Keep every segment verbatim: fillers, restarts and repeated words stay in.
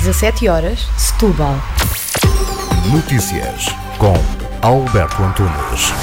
dezassete horas, Setúbal. Notícias com Alberto Antunes.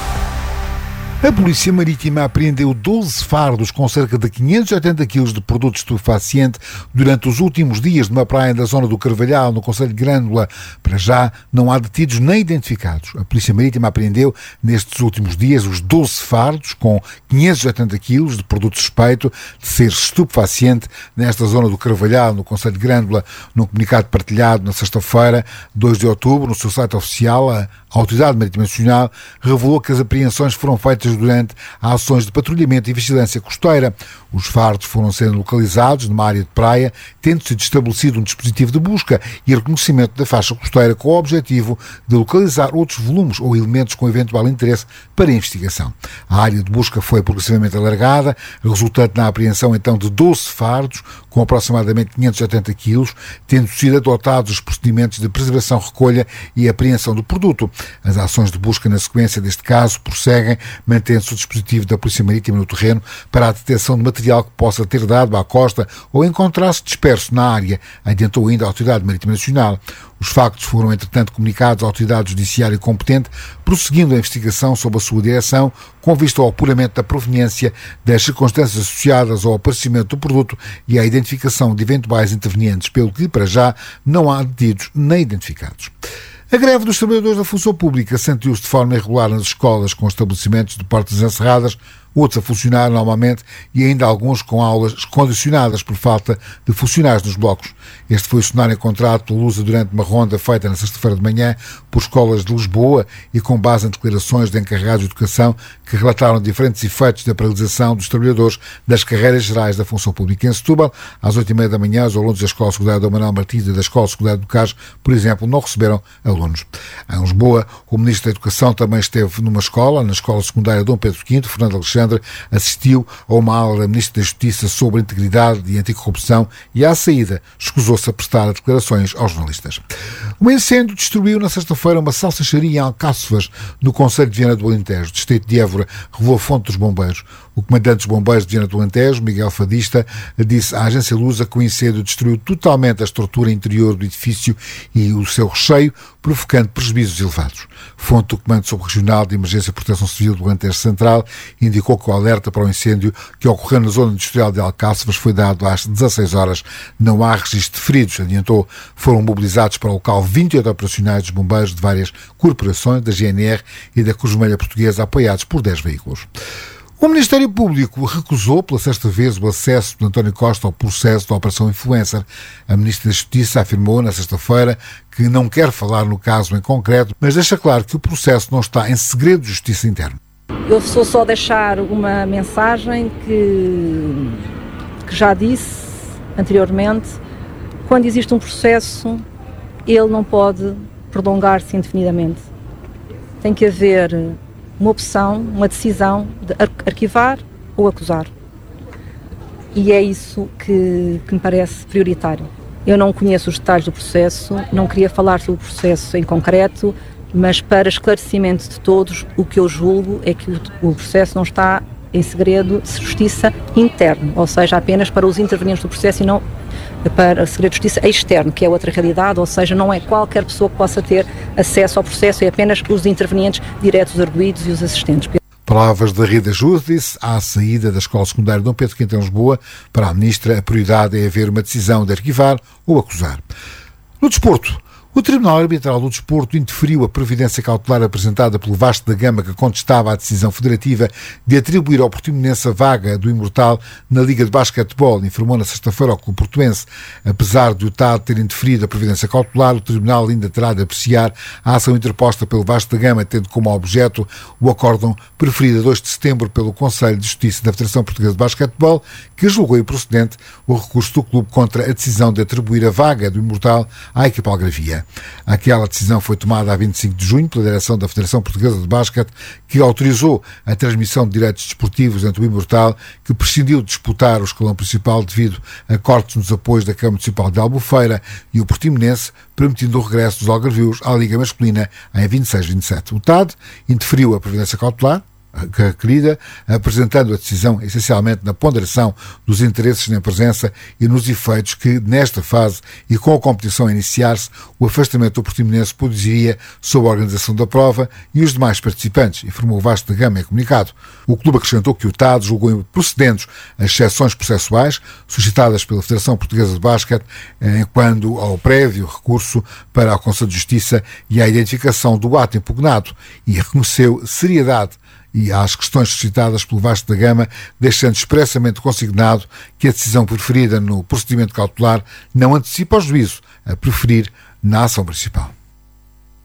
A Polícia Marítima apreendeu doze fardos com cerca de quinhentos e oitenta quilos de produto estupefaciente durante os últimos dias numa praia da zona do Carvalhal, no concelho de Grândola. Para já, não há detidos nem identificados. A Polícia Marítima apreendeu, nestes últimos dias, os doze fardos com quinhentos e oitenta quilos de produto suspeito de ser estupefaciente nesta zona do Carvalhal, no concelho de Grândola. Num comunicado partilhado na sexta-feira, dois de outubro, no seu site oficial, a Autoridade Marítima Nacional revelou que as apreensões foram feitas durante ações de patrulhamento e vigilância costeira. Os fardos foram sendo localizados numa área de praia, tendo sido estabelecido um dispositivo de busca e reconhecimento da faixa costeira com o objetivo de localizar outros volumes ou elementos com eventual interesse para a investigação. A área de busca foi progressivamente alargada, resultante na apreensão então de doze fardos com aproximadamente quinhentos e oitenta quilos, tendo sido adotados os procedimentos de preservação, recolha e apreensão do produto. As ações de busca na sequência deste caso prosseguem, mantendo-se o dispositivo da Polícia Marítima no terreno para a detecção de material que possa ter dado à costa ou encontrar-se disperso na área, adiantou ainda a Autoridade Marítima Nacional. Os factos foram, entretanto, comunicados à autoridade judiciária competente, prosseguindo a investigação sob a sua direção, com vista ao apuramento da proveniência das circunstâncias associadas ao aparecimento do produto e à identificação de eventuais intervenientes, pelo que, para já, não há detidos nem identificados. A greve dos trabalhadores da função pública sentiu-se de forma irregular nas escolas, com estabelecimentos de portas encerradas, outros a funcionar normalmente e ainda alguns com aulas condicionadas por falta de funcionários nos blocos. Este foi o cenário encontrado pela Lusa durante uma ronda feita na sexta-feira de manhã por escolas de Lisboa e com base em declarações de encarregados de educação que relataram diferentes efeitos da paralisação dos trabalhadores das carreiras gerais da função pública. Em Setúbal, às oito e meia da manhã, os alunos da Escola Secundária do Manuel Martins e da Escola Secundária do Cais, por exemplo, não receberam alunos. Em Lisboa, o Ministro da Educação também esteve numa escola, na Escola Secundária Dom Pedro quinto, Fernando Alexandre, assistiu a uma aula da Ministra da Justiça sobre integridade e anticorrupção e, à saída, escusou-se a prestar declarações aos jornalistas. Um incêndio destruiu na sexta-feira uma salsicharia em Alcáçovas, no concelho de Viana do Alentejo, distrito de Évora, revelou a fonte dos bombeiros. O comandante dos bombeiros de Viana do Alentejo, Miguel Fadista, disse à agência Lusa que o incêndio destruiu totalmente a estrutura interior do edifício e o seu recheio, provocando prejuízos elevados. Fonte do Comando Subregional de Emergência e Proteção Civil do Alentejo Central indicou que o alerta para o incêndio que ocorreu na zona industrial de Alcáçovas foi dado às dezasseis horas. Não há registro de feridos, adiantou. Foram mobilizados para o local vinte e oito operacionais dos bombeiros de várias corporações, da G N R e da Cruz Vermelha Portuguesa, apoiados por dez veículos. O Ministério Público recusou pela sexta vez o acesso de António Costa ao processo da Operação Influencer. A Ministra da Justiça afirmou na sexta-feira que não quer falar no caso em concreto, mas deixa claro que o processo não está em segredo de justiça interna. Eu sou só deixar uma mensagem que, que já disse anteriormente. Quando existe um processo, ele não pode prolongar-se indefinidamente. Tem que haver uma opção, uma decisão de arquivar ou acusar. E é isso que, que me parece prioritário. Eu não conheço os detalhes do processo, não queria falar sobre o processo em concreto, mas para esclarecimento de todos, o que eu julgo é que o, o processo não está em segredo de justiça interno, ou seja, apenas para os intervenientes do processo e não para o segredo de justiça externo, que é outra realidade, ou seja, não é qualquer pessoa que possa ter acesso ao processo, é apenas os intervenientes diretos, os arguidos e os assistentes. Palavras da Rita Júdice à saída da Escola Secundária Dom Pedro quinto em Lisboa. Para a Ministra, a prioridade é haver uma decisão de arquivar ou acusar. No desporto, o Tribunal Arbitral do Desporto interferiu a providência cautelar apresentada pelo Vasco da Gama, que contestava a decisão federativa de atribuir ao Portimonense a vaga do Imortal na Liga de Basquetebol, informou na sexta-feira ao Clube Portuense. Apesar de o T A D ter interferido a providência cautelar, o Tribunal ainda terá de apreciar a ação interposta pelo Vasco da Gama, tendo como objeto o acórdão preferido a dois de setembro pelo Conselho de Justiça da Federação Portuguesa de Basquetebol, que julgou improcedente o recurso do clube contra a decisão de atribuir a vaga do Imortal à equipa algarvia. Aquela decisão foi tomada a vinte e cinco de junho pela direção da Federação Portuguesa de Basquete, que autorizou a transmissão de direitos desportivos entre o Imortal, que prescindiu de disputar o escalão principal devido a cortes nos apoios da Câmara Municipal de Albufeira, e o Portimonense, permitindo o regresso dos algarvios à Liga Masculina em vinte e seis vinte e sete. O T A D interferiu a providência cautelar, querida, apresentando a decisão essencialmente na ponderação dos interesses na presença e nos efeitos que, nesta fase e com a competição a iniciar-se, o afastamento do Portimonense produziria sobre a organização da prova e os demais participantes, informou Vasco da Gama em comunicado. O clube acrescentou que o T A D julgou improcedentes as exceções processuais suscitadas pela Federação Portuguesa de Basquete enquanto ao prévio recurso para o Conselho de Justiça e à identificação do ato impugnado e reconheceu seriedade e às questões suscitadas pelo Vasco da Gama, deixando expressamente consignado que a decisão preferida no procedimento cautelar não antecipa o juízo a preferir na ação principal.